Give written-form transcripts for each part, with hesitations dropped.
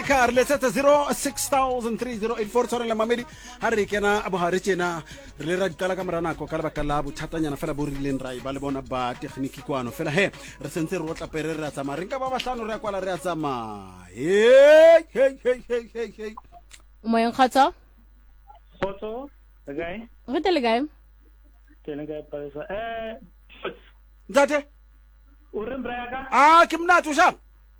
car let's at 06,3084 tsone la mamedi ha re kena abo ha re tjena re le ra ditala ka morana ko ka le bakala bothatanyana fela bo rileng rai ba le bona ba technique kwano fela he re sentse re otla pere re a tsama re nka ba bahlano re a kwala re a tsama hey Moyeng khatsa Photo, okay. re tele gae Telenga palesa. ntate Urembrayaka? ke mnatu sha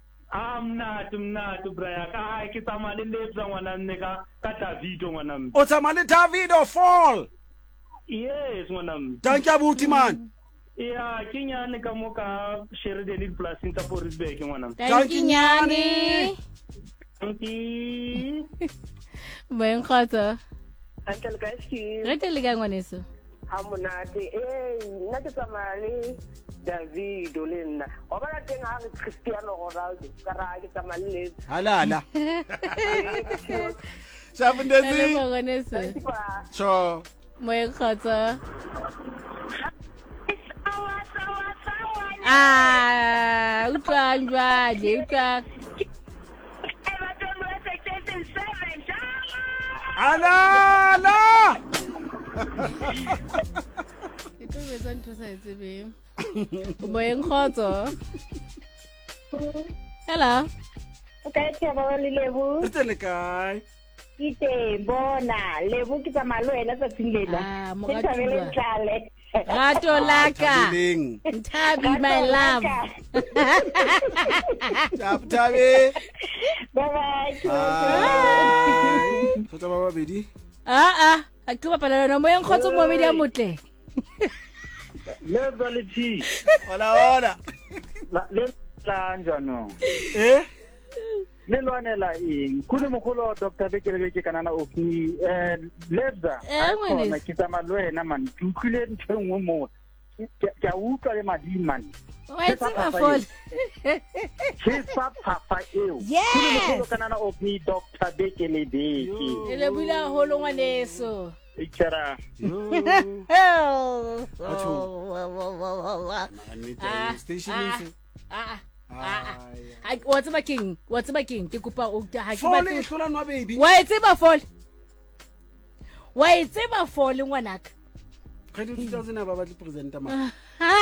Mnatu brayaka. Ai ke tsamale le tsa ngwana nneka ka Davido ngwana. o tsama le Davido fall Yes ngwana. danke abuti man Ya kinyane ka moka Sheridan Plus in Taporisbek ngwana. Tankinyane Tanki. Moyeng khatsa Uncle Gashi, re tele gae ngwaneso hamonate nna ke tsamaya Davido le nna o bana teng ha re Cristiano Ronaldo ka ra ke tsamaya le halala tele Shabundezi ngwaneso so Moyeng khatsa utlwang jwale utlwang halala ito betsa ntho sa etsebeng Moyeng khatsa hello Okay, ke ba le lebu re tele kae ite bona lebu ke tsamaya le wena tsatsing lena ke thabele tlale rato laka Thabeleng. Nthabi my love Tabe bye bye Tota ba babedi ha ke bapala yona Moyeng khatsa mo media motle Legality. hola Le njano. Le lwanela eng. Kule mogolo Dr. Bekelebeke kanana o ki lebza. ngwane. Na kitama lwena man. Tukile ntengwe mo. Ke utlwa le madi man. wa tseba fall Chisa papa eo. Yes. Kule mogolo kanana o ki Dr. Bekelebeke. ele bula holo ngwaneso Ichara. station what's my king ke kopa o ha ke Fall batle e hlola nwa baby wa tseba fall ngwanaka kgedi 2000 ba batla presenter ma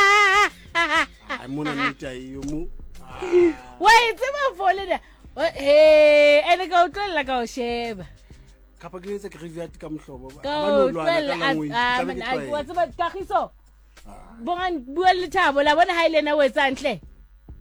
ai mona nita yo mu wa tseba fall na ene ka utlwela ka o sheba kapa ke etsa ke review ka mohlobo ba ka no lwana utlwela ka langwe wa tseba kagiso bonga bua le thabo la bona ha ile na wetsa ntle